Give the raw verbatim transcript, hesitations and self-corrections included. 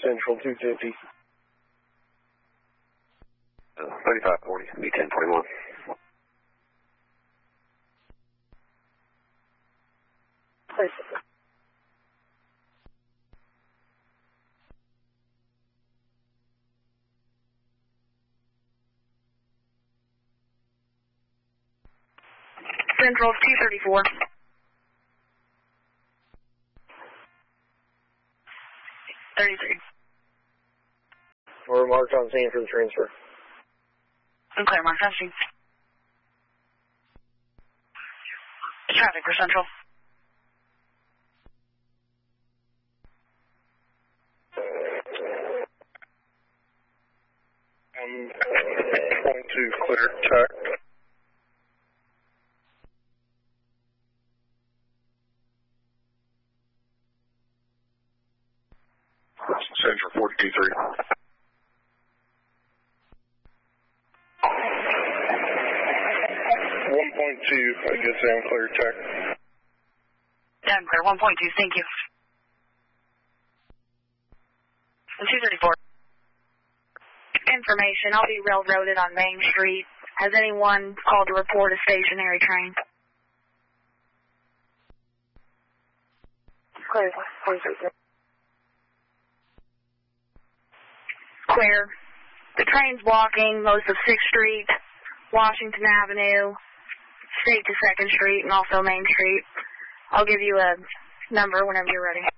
Central two fifty. Uh, thirty-five forty, B ten forty-one. Central two thirty-four. thirty-three. We're marked on scene for the transfer. Okay, mark on scene. Traffic for Central. Um, point two, clear, check. Central forty-two three. one point two, I get down clear, check. Down clear, one point two, thank you. two thirty-four. Information, I'll be railroaded on Main Street. Has anyone called to report a stationary train? Clear, Clear. The train's walking most of sixth Street, Washington Avenue, State to second Street, and also Main Street. I'll give you a number whenever you're ready.